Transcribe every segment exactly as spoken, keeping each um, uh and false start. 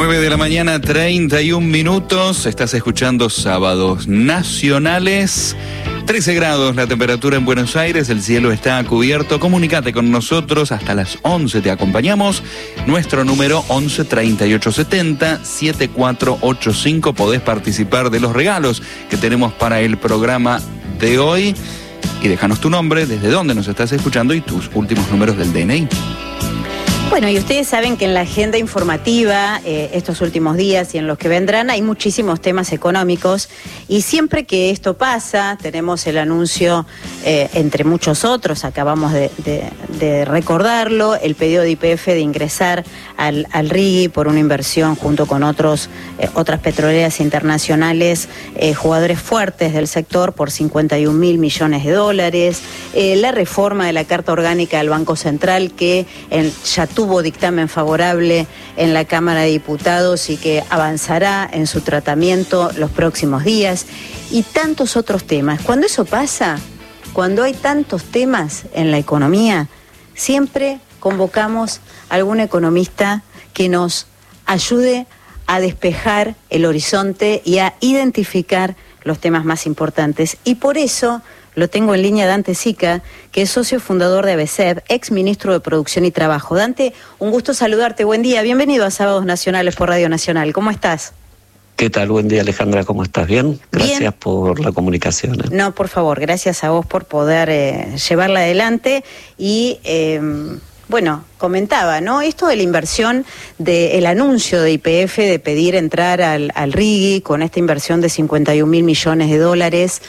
nueve de la mañana, treinta y un minutos. Estás escuchando Sábados Nacionales. trece grados la temperatura en Buenos Aires, el cielo está cubierto. Comunicate con nosotros, hasta las once te acompañamos. Nuestro número once treinta y ocho setenta setenta y cuatro ochenta y cinco. Podés participar de los regalos que tenemos para el programa de hoy. Y déjanos tu nombre, desde dónde nos estás escuchando y tus últimos números del D N I. Bueno, y ustedes saben que en la agenda informativa, eh, estos últimos días y en los que vendrán, hay muchísimos temas económicos, y siempre que esto pasa, tenemos el anuncio, eh, entre muchos otros, acabamos de, de, de recordarlo, el pedido de Y P F de ingresar al, al R I G I por una inversión junto con otros, eh, otras petroleras internacionales, eh, jugadores fuertes del sector, por cincuenta y un mil millones de dólares, eh, la reforma de la Carta Orgánica del Banco Central, que en, ya tuvo dictamen favorable en la Cámara de Diputados y que avanzará en su tratamiento los próximos días, y tantos otros temas. Cuando eso pasa, cuando hay tantos temas en la economía, siempre convocamos a algún economista que nos ayude a despejar el horizonte y a identificar los temas más importantes. Y por eso lo tengo en línea Dante Sica, que es socio fundador de ABCEP, ex ministro de Producción y Trabajo. Dante, un gusto saludarte, buen día, bienvenido a Sábados Nacionales por Radio Nacional, ¿cómo estás? ¿Qué tal? Buen día, Alejandra, ¿cómo estás? ¿Bien? Gracias Bien. por la comunicación. ¿eh? No, por favor, gracias a vos por poder eh, llevarla adelante. Y, eh, bueno, comentaba, ¿no? Esto de la inversión, del anuncio de Y P F de pedir entrar al, al R I G I con esta inversión de cincuenta y un mil millones de dólares,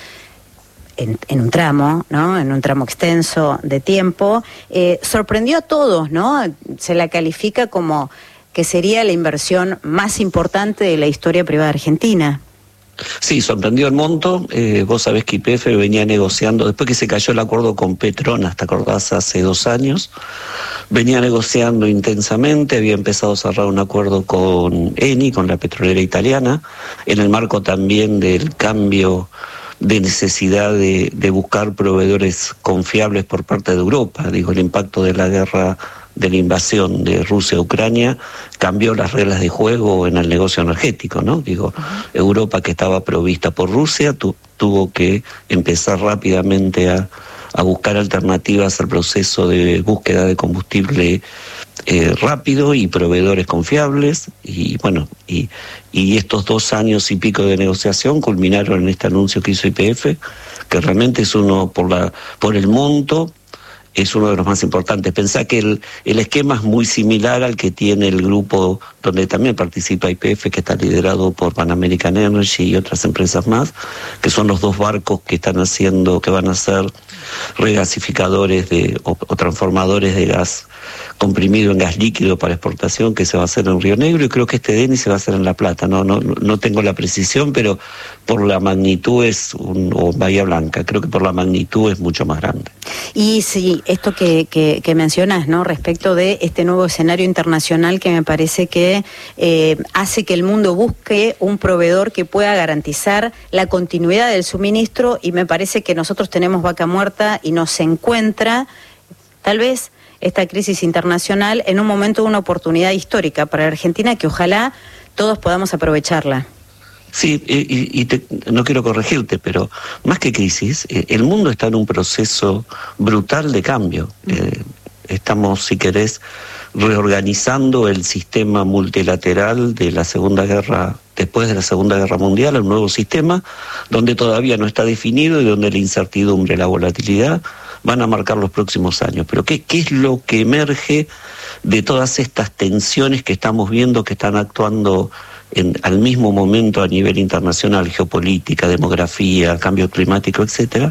En, en un tramo, ¿no? En un tramo extenso de tiempo, eh, sorprendió a todos, ¿no? Se la califica como que sería la inversión más importante de la historia privada argentina. Sí, sorprendió el monto. Eh, vos sabés que Y P F venía negociando, después que se cayó el acuerdo con Petronas, ¿te acordás? Hace dos años, venía negociando intensamente, había empezado a cerrar un acuerdo con Eni, con la petrolera italiana, en el marco también del cambio de necesidad de, de buscar proveedores confiables por parte de Europa. Digo, el impacto de la guerra, de la invasión de Rusia a Ucrania cambió las reglas de juego en el negocio energético, ¿no? Digo, Europa, que estaba provista por Rusia, tu, tuvo que empezar rápidamente a, a buscar alternativas al proceso de búsqueda de combustible Eh, rápido y proveedores confiables, y bueno, y, y estos dos años y pico de negociación culminaron en este anuncio que hizo Y P F, que realmente es uno, por la por el monto, es uno de los más importantes. Pensá que el, el esquema es muy similar al que tiene el grupo donde también participa Y P F, que está liderado por Pan American Energy y otras empresas más, que son los dos barcos que están haciendo, que van a ser regasificadores de, o, o transformadores de gas comprimido en gas líquido para exportación, que se va a hacer en Río Negro, y creo que este D N I se va a hacer en La Plata. No, no, no tengo la precisión, pero por la magnitud es, un, o Bahía Blanca, creo que por la magnitud es mucho más grande. Y sí, esto que, que, que mencionas, ¿no? Respecto de este nuevo escenario internacional, que me parece que eh, hace que el mundo busque un proveedor que pueda garantizar la continuidad del suministro, y me parece que nosotros tenemos vaca muerta y nos encuentra, tal vez, esta crisis internacional en un momento de una oportunidad histórica para la Argentina, que ojalá todos podamos aprovecharla. Sí, y, y te, no quiero corregirte, pero más que crisis, eh, el mundo está en un proceso brutal de cambio. Eh, estamos, si querés, reorganizando el sistema multilateral de la Segunda Guerra, después de la Segunda Guerra Mundial, un nuevo sistema donde todavía no está definido y donde la incertidumbre, la volatilidad van a marcar los próximos años. Pero ¿qué, qué es lo que emerge de todas estas tensiones que estamos viendo, que están actuando en, al mismo momento a nivel internacional, geopolítica, demografía, cambio climático, etcétera?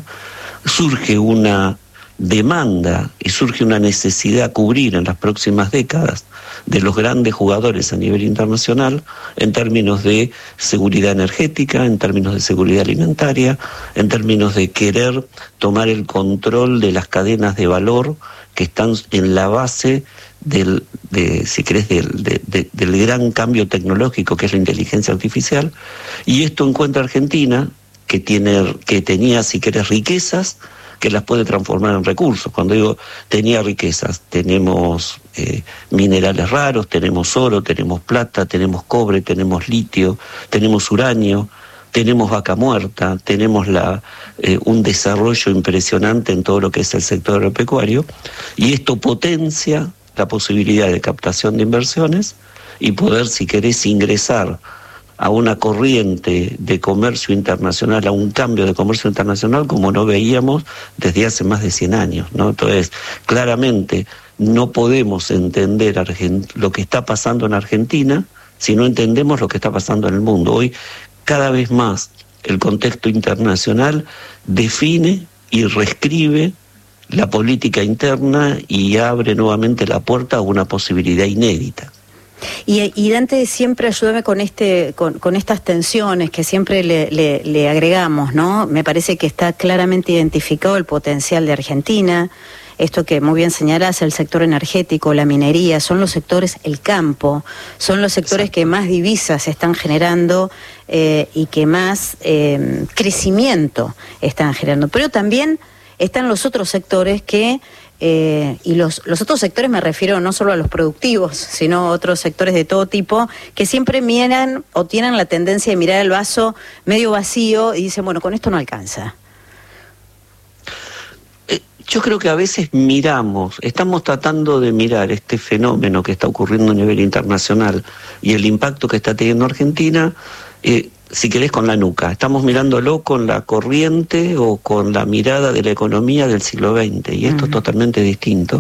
Surge una demanda y surge una necesidad a cubrir en las próximas décadas de los grandes jugadores a nivel internacional en términos de seguridad energética, en términos de seguridad alimentaria, en términos de querer tomar el control de las cadenas de valor que están en la base del, de, si querés, del, de, de, del gran cambio tecnológico que es la inteligencia artificial. Y esto encuentra Argentina, que tiene, que tenía, si querés, riquezas, que las puede transformar en recursos. Cuando digo tenía riquezas, tenemos eh, minerales raros, tenemos oro, tenemos plata, tenemos cobre, tenemos litio, tenemos uranio, tenemos vaca muerta, tenemos la, eh, un desarrollo impresionante en todo lo que es el sector agropecuario, y esto potencia la posibilidad de captación de inversiones y poder, si querés, ingresar a una corriente de comercio internacional, a un cambio de comercio internacional como no veíamos desde hace más de cien años, ¿no? Entonces, claramente, no podemos entender Argent- lo que está pasando en Argentina si no entendemos lo que está pasando en el mundo. Hoy, cada vez más, el contexto internacional define y reescribe la política interna y abre nuevamente la puerta a una posibilidad inédita. Y, y Dante, siempre ayúdame con este, con, con estas tensiones que siempre le, le, le agregamos, ¿no? Me parece que está claramente identificado el potencial de Argentina, esto que muy bien señalás, el sector energético, la minería, son los sectores, el campo, son los sectores Exacto. que más divisas están generando eh, y que más eh, crecimiento están generando. Pero también están los otros sectores que Eh, y los, los otros sectores, me refiero no solo a los productivos, sino a otros sectores de todo tipo, que siempre miran o tienen la tendencia de mirar el vaso medio vacío y dicen, bueno, con esto no alcanza. Eh, yo creo que a veces miramos, estamos tratando de mirar este fenómeno que está ocurriendo a nivel internacional y el impacto que está teniendo Argentina, eh, si querés, con la nuca. Estamos mirándolo con la corriente o con la mirada de la economía del siglo veinte, y esto uh-huh. es totalmente distinto.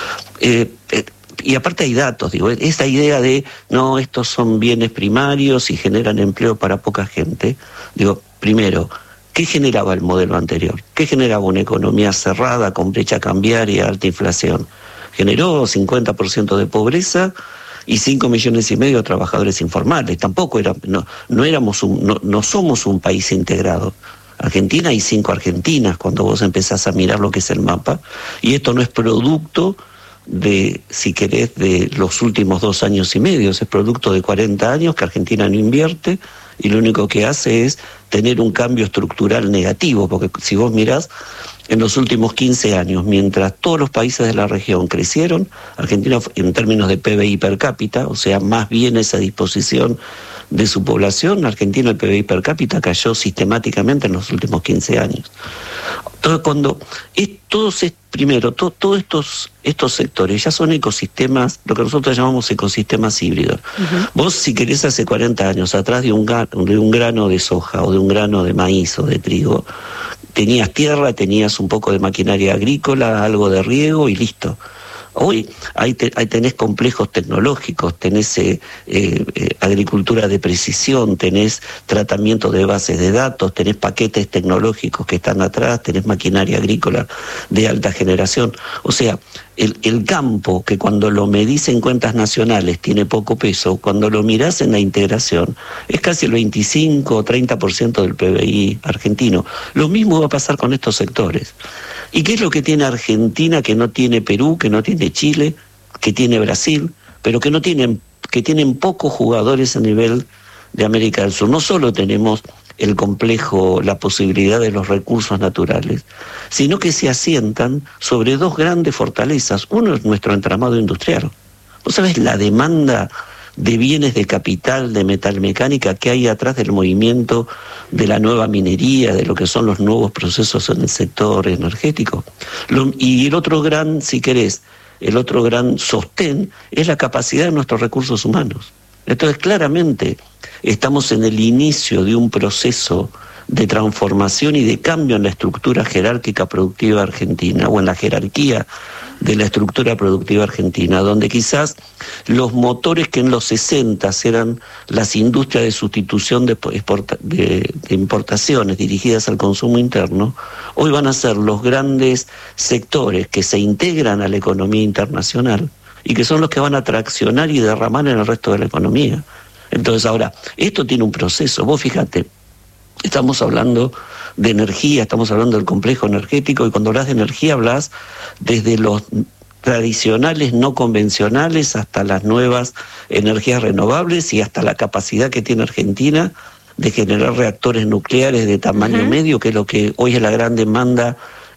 Eh, eh, y aparte hay datos, digo, esa idea de, no, estos son bienes primarios y generan empleo para poca gente. Digo, primero, ¿qué generaba el modelo anterior? ¿Qué generaba una economía cerrada, con brecha cambiaria, alta inflación? Generó cincuenta por ciento de pobreza y cinco millones y medio de trabajadores informales. Tampoco era, no, no éramos un, no, no somos un país integrado. Argentina hay cinco Argentinas cuando vos empezás a mirar lo que es el mapa, y esto no es producto de, si querés, de los últimos dos años y medio, es producto de cuarenta años que Argentina no invierte y lo único que hace es tener un cambio estructural negativo, porque si vos mirás, en los últimos quince años, mientras todos los países de la región crecieron, Argentina en términos de P B I per cápita, o sea, más bienes a disposición de su población, Argentina el P B I per cápita cayó sistemáticamente en los últimos quince años. Entonces, cuando es, todos es, primero, to, todos estos, estos sectores ya son ecosistemas, lo que nosotros llamamos ecosistemas híbridos. Uh-huh. Vos, si querés, hace cuarenta años atrás de un, de un grano de soja o de un grano de maíz o de trigo, tenías tierra, tenías un poco de maquinaria agrícola, algo de riego y listo. Hoy ahí, te, ahí tenés complejos tecnológicos, tenés eh, eh, agricultura de precisión, tenés tratamiento de bases de datos, tenés paquetes tecnológicos que están atrás, tenés maquinaria agrícola de alta generación. O sea, el, el campo, que cuando lo medís en cuentas nacionales tiene poco peso, cuando lo mirás en la integración, es casi el veinticinco o treinta por ciento del P B I argentino. Lo mismo va a pasar con estos sectores. ¿Y qué es lo que tiene Argentina que no tiene Perú, que no tiene Chile, que tiene Brasil, pero que no tienen, que tienen pocos jugadores a nivel de América del Sur? No solo tenemos el complejo, la posibilidad de los recursos naturales, sino que se asientan sobre dos grandes fortalezas. Uno es nuestro entramado industrial. ¿Vos sabés la demanda de bienes de capital, de metalmecánica que hay atrás del movimiento de la nueva minería, de lo que son los nuevos procesos en el sector energético? Lo, y el otro gran, si querés, el otro gran sostén es la capacidad de nuestros recursos humanos. Entonces, claramente, estamos en el inicio de un proceso de transformación y de cambio en la estructura jerárquica productiva argentina, o en la jerarquía de la estructura productiva argentina, donde quizás los motores que en los sesenta eran las industrias de sustitución de, exporta, de, de importaciones dirigidas al consumo interno, hoy van a ser los grandes sectores que se integran a la economía internacional y que son los que van a traccionar y derramar en el resto de la economía. Entonces ahora, esto tiene un proceso. Vos fíjate, estamos hablando de energía, estamos hablando del complejo energético, y cuando hablas de energía hablas desde los tradicionales no convencionales hasta las nuevas energías renovables y hasta la capacidad que tiene Argentina de generar reactores nucleares de tamaño uh-huh. medio, que es lo que hoy es la gran demanda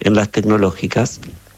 en las tecnológicas,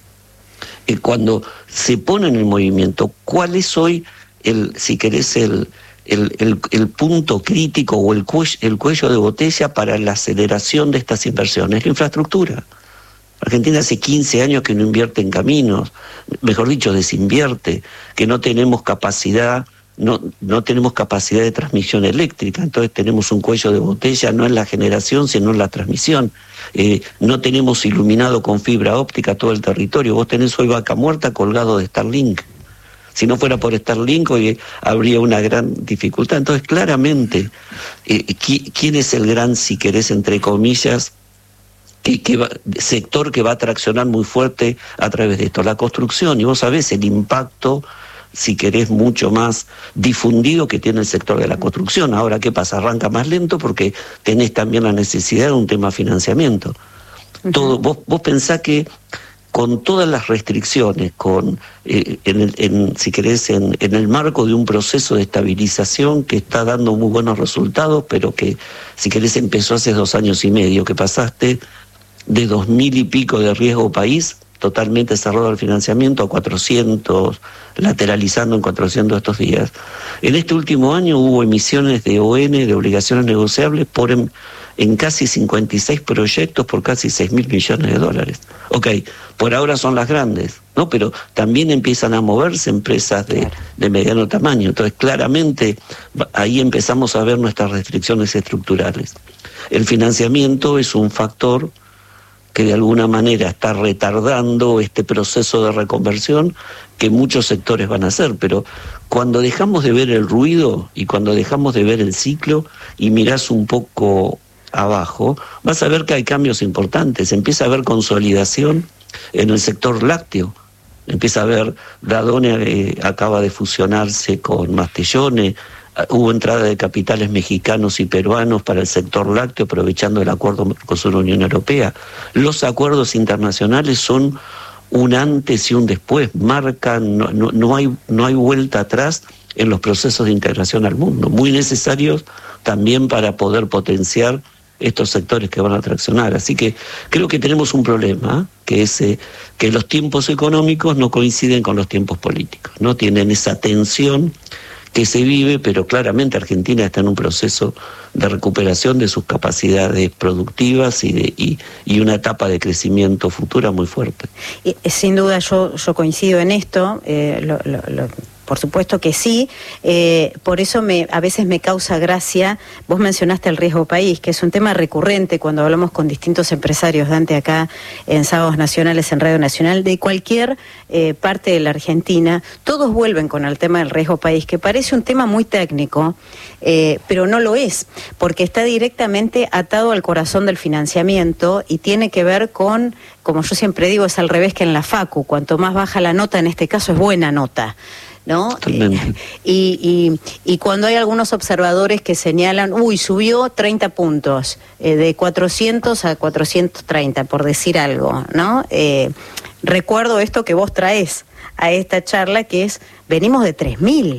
eh, cuando se pone en el movimiento, ¿cuál es hoy, el, si querés, el, el, el, el punto crítico o el cuello, el cuello de botella para la aceleración de estas inversiones? La infraestructura. Argentina hace quince años que no invierte en caminos, mejor dicho, desinvierte, que no tenemos capacidad, no, no tenemos capacidad de transmisión eléctrica, entonces tenemos un cuello de botella no en la generación, sino en la transmisión. Eh, no tenemos iluminado con fibra óptica todo el territorio. Vos tenés hoy Vaca Muerta colgado de Starlink. Si no fuera por Starlink, hoy habría una gran dificultad. Entonces, claramente, eh, ¿quién es el gran, si querés, entre comillas, Que, que va, sector que va a traccionar muy fuerte a través de esto? La construcción, y vos sabés el impacto, si querés, mucho más difundido que tiene el sector de la construcción. Ahora, ¿qué pasa? Arranca más lento porque tenés también la necesidad de un tema de financiamiento. Uh-huh. Todo, vos, vos pensás que con todas las restricciones, con eh, en, el, en, si querés, en, en el marco de un proceso de estabilización que está dando muy buenos resultados, pero que, si querés, empezó hace dos años y medio, que pasaste de dos mil y pico de riesgo país, totalmente cerrado al financiamiento, a cuatrocientos, lateralizando en cuatrocientos estos días. En este último año hubo emisiones de O N, de obligaciones negociables, por en, en casi cincuenta y seis proyectos por casi seis mil millones de dólares. Ok, por ahora son las grandes, ¿no? Pero también empiezan a moverse empresas de, de mediano tamaño. Entonces, claramente, ahí empezamos a ver nuestras restricciones estructurales. El financiamiento es un factor que de alguna manera está retardando este proceso de reconversión que muchos sectores van a hacer, pero cuando dejamos de ver el ruido y cuando dejamos de ver el ciclo y mirás un poco abajo, vas a ver que hay cambios importantes. Empieza a haber consolidación en el sector lácteo, empieza a haber, Danone eh, acaba de fusionarse con Mastellone, hubo entrada de capitales mexicanos y peruanos para el sector lácteo, aprovechando el acuerdo con la Unión Europea. Los acuerdos internacionales son un antes y un después, marcan, no, no, no hay, no hay vuelta atrás en los procesos de integración al mundo, muy necesarios también para poder potenciar estos sectores que van a traccionar. Así que creo que tenemos un problema, que es eh, que los tiempos económicos no coinciden con los tiempos políticos, no tienen esa tensión que se vive, pero claramente Argentina está en un proceso de recuperación de sus capacidades productivas y, de, y, y una etapa de crecimiento futura muy fuerte. Y, sin duda yo, yo coincido en esto, eh, lo, lo, lo... por supuesto que sí, eh, por eso me, a veces me causa gracia, vos mencionaste el riesgo país, que es un tema recurrente cuando hablamos con distintos empresarios, Dante, acá en Sábados Nacionales, en Radio Nacional, de cualquier eh, parte de la Argentina, todos vuelven con el tema del riesgo país, que parece un tema muy técnico, eh, pero no lo es, porque está directamente atado al corazón del financiamiento y tiene que ver con, como yo siempre digo, es al revés que en la facu, cuanto más baja la nota, en este caso es buena nota, ¿no? Eh, y, y, y cuando hay algunos observadores que señalan, uy, subió treinta puntos, eh, de cuatrocientos a cuatrocientos treinta, por decir algo, ¿no? Eh, recuerdo esto que vos traes a esta charla, que es, venimos de tres mil.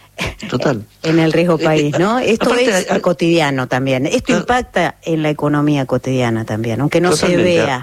Total. En el riesgo país, ¿no? Esto Aparte, es hay, cotidiano también. Esto hay, impacta en la economía cotidiana también, aunque no se vea.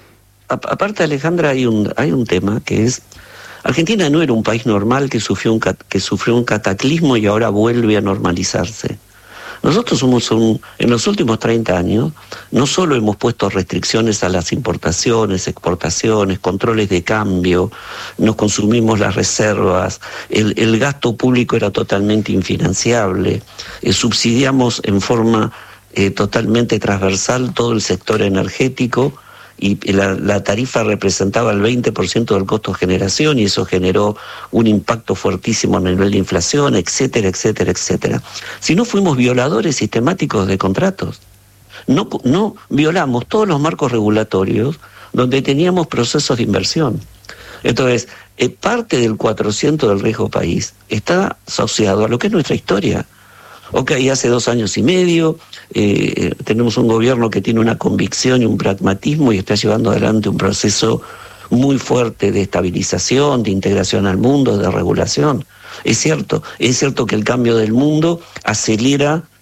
Aparte, Alejandra, hay un, hay un tema que es, Argentina no era un país normal que sufrió un, que sufrió un cataclismo y ahora vuelve a normalizarse. Nosotros somos un, en los últimos treinta años, no solo hemos puesto restricciones a las importaciones, exportaciones, controles de cambio, nos consumimos las reservas, el, el gasto público era totalmente infinanciable, eh, subsidiamos en forma eh, totalmente transversal todo el sector energético, y la, la tarifa representaba el veinte por ciento del costo de generación y eso generó un impacto fuertísimo a nivel de inflación, etcétera, etcétera, etcétera. Si no, fuimos violadores sistemáticos de contratos. No, no violamos todos los marcos regulatorios donde teníamos procesos de inversión. Entonces, eh, parte del cuatrocientos del riesgo país está asociado a lo que es nuestra historia. Ok, hace dos años y medio eh, tenemos un gobierno que tiene una convicción y un pragmatismo y está llevando adelante un proceso muy fuerte de estabilización, de integración al mundo, de regulación. Es cierto, es cierto que el cambio del mundo acelera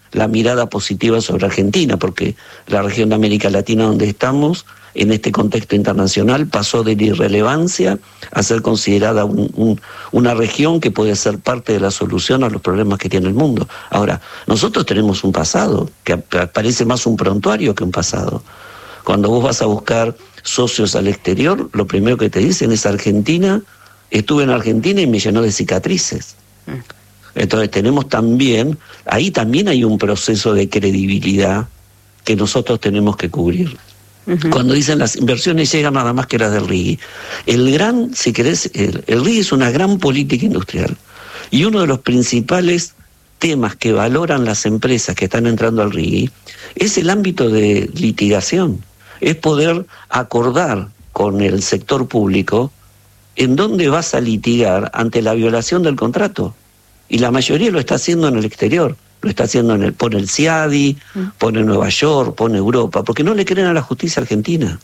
la mirada positiva sobre Argentina, porque la región de América Latina donde estamos, en este contexto internacional, pasó de la irrelevancia a ser considerada un, un, una región que puede ser parte de la solución a los problemas que tiene el mundo. Ahora, nosotros tenemos un pasado que parece más un prontuario que un pasado. Cuando vos vas a buscar socios al exterior, lo primero que te dicen es Argentina, estuve en Argentina y me llenó de cicatrices. Entonces tenemos también, ahí también hay un proceso de credibilidad que nosotros tenemos que cubrir. Uh-huh. Cuando dicen las inversiones llegan nada más que las del R I G I. El gran, si querés, el, el R I G I es una gran política industrial. Y uno de los principales temas que valoran las empresas que están entrando al R I G I es el ámbito de litigación. Es poder acordar con el sector público en dónde vas a litigar ante la violación del contrato. Y la mayoría lo está haciendo en el exterior. Lo está haciendo en el, pone el C I A D I, pone Nueva York, pone Europa, porque no le creen a la justicia argentina.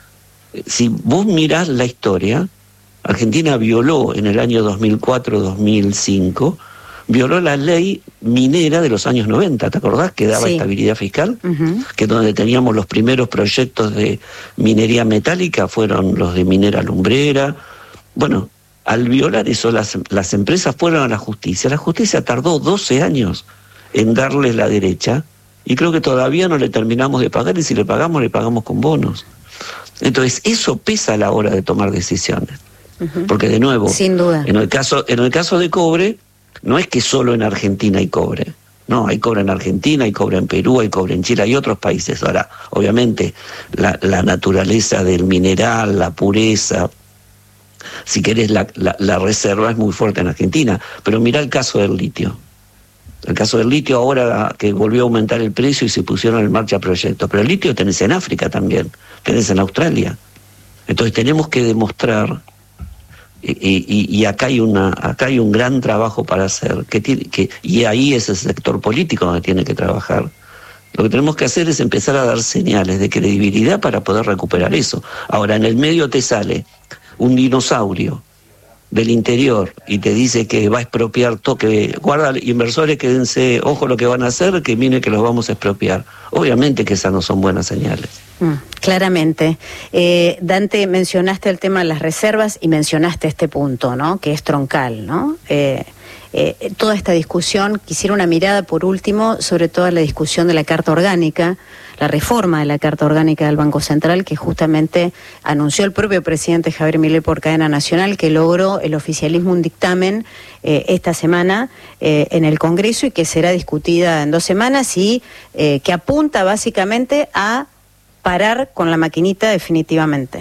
Si vos mirás la historia, Argentina violó en el año dos mil cuatro dos mil cinco, violó la ley minera de los años noventa, ¿te acordás? Que daba sí. estabilidad fiscal, uh-huh. que donde teníamos los primeros proyectos de minería metálica fueron los de minera lumbrera. Bueno, al violar eso, las, las empresas fueron a la justicia. La justicia tardó doce años en darles la derecha, y creo que todavía no le terminamos de pagar, y si le pagamos, le pagamos con bonos. Entonces, eso pesa a la hora de tomar decisiones. Uh-huh. Porque, de nuevo, sin duda. En el caso, en el caso de cobre, no es que solo en Argentina hay cobre. No, hay cobre en Argentina, hay cobre en Perú, hay cobre en Chile, hay otros países. Ahora, obviamente, la, la naturaleza del mineral, la pureza, si querés, la, la, la reserva es muy fuerte en Argentina. Pero mirá el caso del litio. El caso del litio ahora que volvió a aumentar el precio y se pusieron en marcha proyectos. Pero el litio tenés en África también, tenés en Australia. Entonces tenemos que demostrar, y, y, y acá hay una acá hay un gran trabajo para hacer, que tiene, que, y ahí es el sector político donde tiene que trabajar. Lo que tenemos que hacer es empezar a dar señales de credibilidad para poder recuperar eso. Ahora, en el medio te sale un dinosaurio del interior y te dice que va a expropiar todo, que guarda, inversores, quédense, ojo lo que van a hacer, que miren que los vamos a expropiar. Obviamente que esas no son buenas señales. Mm, claramente. Eh, Dante, mencionaste el tema de las reservas y mencionaste este punto, ¿no? Que es troncal, ¿no? Eh, eh, toda esta discusión, quisiera una mirada por último sobre toda la discusión de la Carta Orgánica, la reforma de la Carta Orgánica del Banco Central, que justamente anunció el propio presidente Javier Milei por cadena nacional, que logró el oficialismo un dictamen eh, esta semana eh, en el Congreso y que será discutida en dos semanas y eh, que apunta básicamente a parar con la maquinita definitivamente.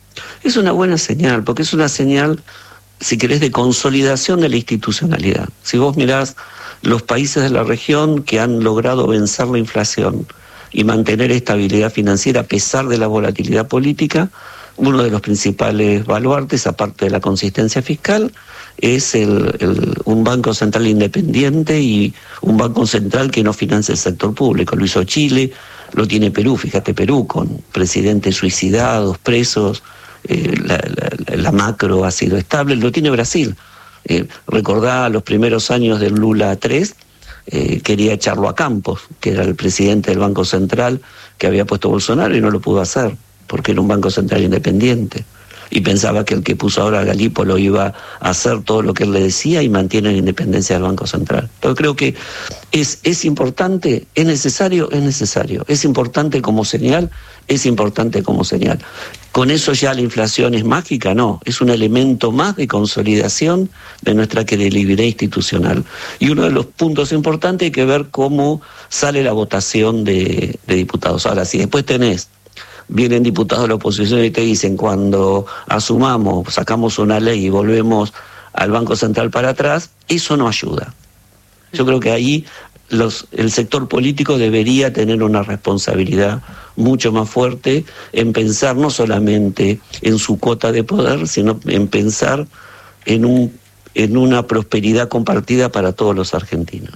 Es una buena señal, porque es una señal, si querés, de consolidación de la institucionalidad. Si vos mirás los países de la región que han logrado vencer la inflación y mantener estabilidad financiera a pesar de la volatilidad política, uno de los principales baluartes, aparte de la consistencia fiscal, es el, el, un banco central independiente y un banco central que no financia el sector público. Lo hizo Chile, lo tiene Perú, fíjate Perú, con presidentes suicidados, presos, eh, la, la, la macro ha sido estable, lo tiene Brasil. Eh, recordá los primeros años del Lula tres, Eh, quería echarlo a Campos, que era el presidente del Banco Central que había puesto Bolsonaro, y no lo pudo hacer, porque era un Banco Central independiente. Y pensaba que el que puso ahora a Galípolo iba a hacer todo lo que él le decía y mantiene la independencia del Banco Central. Entonces creo que es, es importante, es necesario, es necesario. Es importante como señal, es importante como señal. ¿Con eso ya la inflación es mágica? No, es un elemento más de consolidación de nuestra credibilidad institucional. Y uno de los puntos importantes hay que ver cómo sale la votación de, de diputados. Ahora, si después tenés, vienen diputados de la oposición y te dicen, cuando asumamos, sacamos una ley y volvemos al Banco Central para atrás, eso no ayuda. Yo creo que ahí los, el sector político debería tener una responsabilidad mucho más fuerte en pensar no solamente en su cuota de poder, sino en pensar en, un, en una prosperidad compartida para todos los argentinos.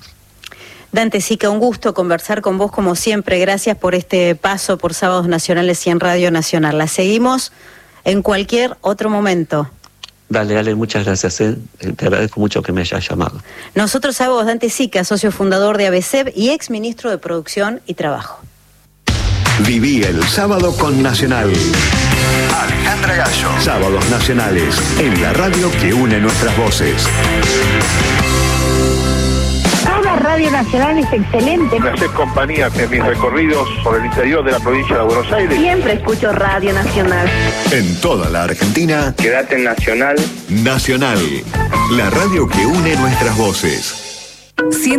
Dante Sica, un gusto conversar con vos como siempre. Gracias por este paso por Sábados Nacionales y en Radio Nacional. La seguimos en cualquier otro momento. Dale, dale, muchas gracias. ¿eh? Te agradezco mucho que me hayas llamado. Nosotros a vos, Dante Sica, socio fundador de ABCEP y ex ministro de Producción y Trabajo. Viví el sábado con Nacional. Alejandra Gallo. Sábados nacionales, en la radio que une nuestras voces. Toda Radio Nacional es excelente. Me haces compañía en mis recorridos por el interior de la provincia de Buenos Aires. Siempre escucho Radio Nacional. En toda la Argentina. Quédate en Nacional. Nacional, la radio que une nuestras voces.